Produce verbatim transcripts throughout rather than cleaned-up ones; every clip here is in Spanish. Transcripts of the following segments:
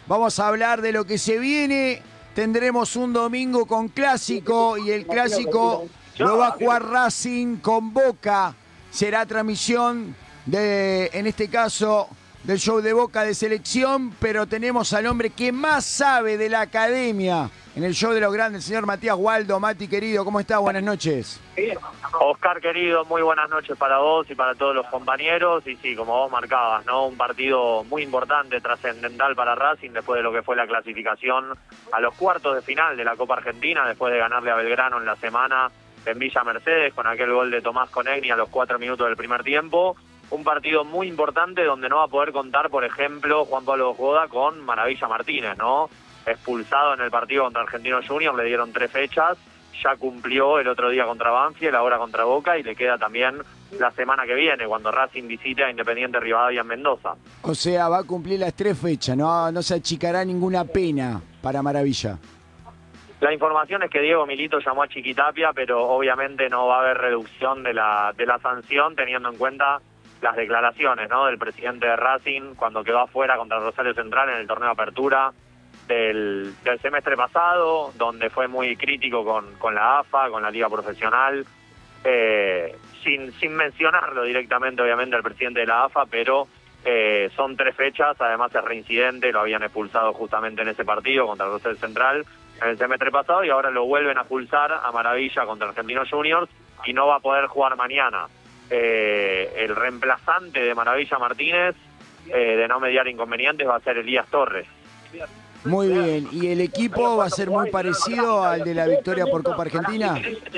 Vamos a hablar de lo que se viene. Tendremos un domingo con clásico y el clásico lo va a jugar Racing con Boca. Será transmisión de, en este caso, del show de Boca de selección, pero tenemos al hombre que más sabe de la academia en el show de los grandes, el señor Matías Waldo. Mati, querido, ¿cómo estás? Buenas noches. Oscar, querido, muy buenas noches para vos y para todos los compañeros. Y sí, como vos marcabas, ¿no? Un partido muy importante, trascendental para Racing después de lo que fue la clasificación a los cuartos de final de la Copa Argentina, después de ganarle a Belgrano en la semana en Villa Mercedes con aquel gol de Tomás Conegni a los cuatro minutos del primer tiempo. Un partido muy importante donde no va a poder contar, por ejemplo, Juan Pablo Goda con Maravilla Martínez, ¿no? Expulsado en el partido contra Argentinos Juniors, le dieron tres fechas, ya cumplió el otro día contra Banfield, ahora contra Boca, y le queda también la semana que viene, cuando Racing visite a Independiente Rivadavia en Mendoza. O sea, va a cumplir las tres fechas, no, no se achicará ninguna pena para Maravilla. La información es que Diego Milito llamó a Chiquitapia, pero obviamente no va a haber reducción de la, de la sanción, teniendo en cuenta las declaraciones, ¿no?, del presidente de Racing cuando quedó afuera contra Rosario Central en el torneo de apertura del, del semestre pasado, donde fue muy crítico con, con la A F A, con la Liga Profesional, eh, sin, sin mencionarlo directamente, obviamente, al presidente de la A F A, pero eh, son tres fechas, además es reincidente, lo habían expulsado justamente en ese partido contra Rosario Central en el semestre pasado, y ahora lo vuelven a expulsar a Maravilla contra Argentinos Juniors, y no va a poder jugar mañana. Eh, el reemplazante de Maravilla Martínez, eh, de no mediar inconvenientes, va a ser Elías Torres. Muy bien, ¿y el equipo va a ser muy parecido al de la victoria por Copa Argentina?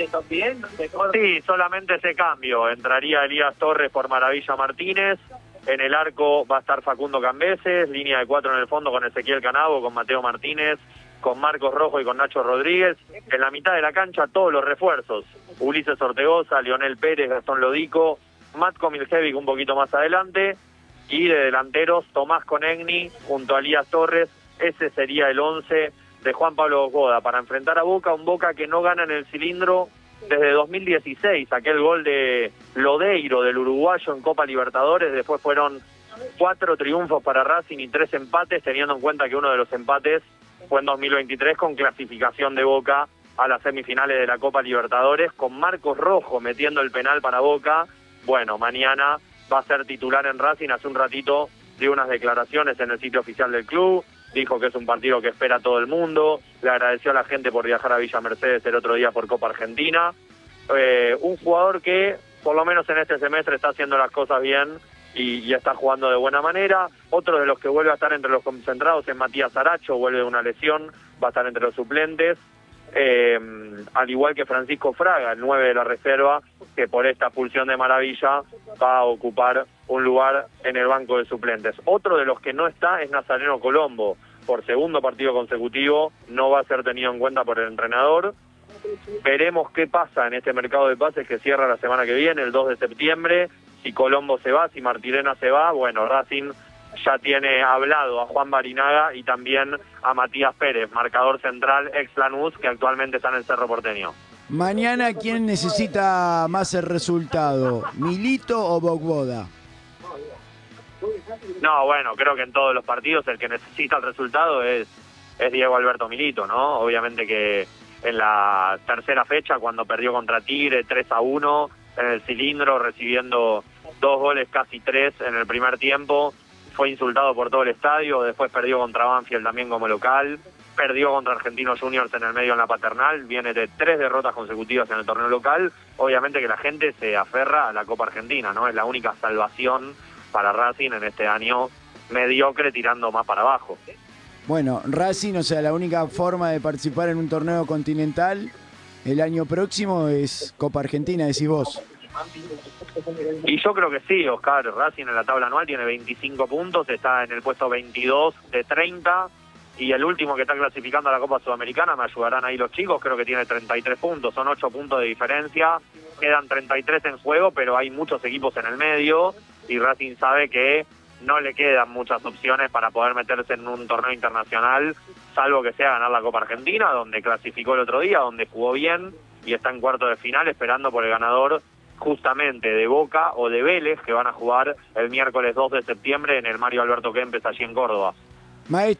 Sí, solamente ese cambio. Entraría Elías Torres por Maravilla Martínez. En el arco va a estar Facundo Cambeses, línea de cuatro en el fondo con Ezequiel Canabo, con Mateo Martínez, con Marcos Rojo y con Nacho Rodríguez. En la mitad de la cancha todos los refuerzos: Ulises Ortegoza, Lionel Pérez, Gastón Lodico, Matko Miljevic un poquito más adelante, y de delanteros Tomás Conegni junto a Elías Torres. Ese sería el once de Juan Pablo Goda para enfrentar a Boca, un Boca que no gana en el cilindro desde dos mil dieciséis, aquel gol de Lodeiro, del uruguayo, en Copa Libertadores. Después fueron cuatro triunfos para Racing y tres empates, teniendo en cuenta que uno de los empates fue en dos mil veintitrés con clasificación de Boca a las semifinales de la Copa Libertadores, con Marcos Rojo metiendo el penal para Boca. Bueno, mañana va a ser titular en Racing. Hace un ratito dio unas declaraciones en el sitio oficial del club, dijo que es un partido que espera a todo el mundo, le agradeció a la gente por viajar a Villa Mercedes el otro día por Copa Argentina. Eh, un jugador que, por lo menos en este semestre, está haciendo las cosas bien y, y está jugando de buena manera. Otro de los que vuelve a estar entre los concentrados es Matías Aracho, vuelve de una lesión, va a estar entre los suplentes. Eh, al igual que Francisco Fraga, el nueve de la reserva, que por esta expulsión de Maravilla va a ocupar un lugar en el banco de suplentes. Otro de los que no está es Nazareno Colombo. Por segundo partido consecutivo no va a ser tenido en cuenta por el entrenador. Veremos qué pasa en este mercado de pases que cierra la semana que viene, el dos de septiembre. Si Colombo se va, si Martirena se va, bueno, Racing ya tiene hablado a Juan Barinaga y también a Matías Pérez, marcador central ex Lanús, que actualmente está en el Cerro Porteño. Mañana, ¿quién necesita más el resultado? ¿Milito o Bogboda? No, bueno, creo que en todos los partidos el que necesita el resultado es, es Diego Alberto Milito, ¿no? Obviamente que en la tercera fecha, cuando perdió contra Tigre tres a uno en el cilindro, recibiendo dos goles, casi tres en el primer tiempo, fue insultado por todo el estadio. Después perdió contra Banfield también como local, perdió contra Argentinos Juniors en el medio en la Paternal, viene de tres derrotas consecutivas en el torneo local. Obviamente que la gente se aferra a la Copa Argentina, ¿no? Es la única salvación para Racing en este año mediocre, tirando más para abajo. Bueno, Racing, o sea, la única forma de participar en un torneo continental el año próximo es Copa Argentina, decís vos. Y yo creo que sí, Oscar. Racing en la tabla anual tiene veinticinco puntos, está en el puesto veintidós de treinta, y el último que está clasificando a la Copa Sudamericana, me ayudarán ahí los chicos, creo que tiene treinta y tres puntos, son ocho puntos de diferencia, quedan treinta y tres en juego, pero hay muchos equipos en el medio, y Racing sabe que no le quedan muchas opciones para poder meterse en un torneo internacional, salvo que sea ganar la Copa Argentina, donde clasificó el otro día, donde jugó bien, y está en cuarto de final esperando por el ganador justamente de Boca o de Vélez, que van a jugar el miércoles dos de septiembre en el Mario Alberto Kempes allí en Córdoba. Maestro.